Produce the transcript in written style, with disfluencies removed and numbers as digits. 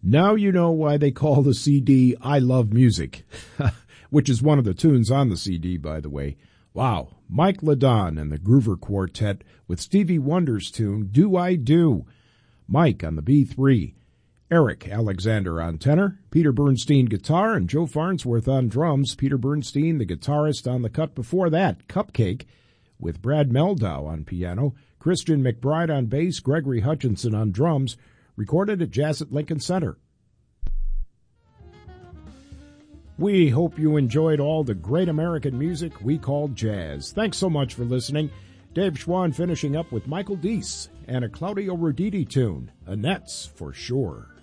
Now you know why they call the CD I Love Music, which is one of the tunes on the CD, by the way. Wow, Mike LaDon and the Groover Quartet with Stevie Wonder's tune, Do I Do? Mike on the B3, Eric Alexander on tenor, Peter Bernstein guitar, and Joe Farnsworth on drums. Peter Bernstein, the guitarist on the cut before that, Cupcake, with Brad Meldau on piano, Christian McBride on bass, Gregory Hutchinson on drums, recorded at Jazz at Lincoln Center. We hope you enjoyed all the great American music we call jazz. Thanks so much for listening. Dave Schwann finishing up with Michael Deese and a Claudio Roditi tune, Annette's for Sure.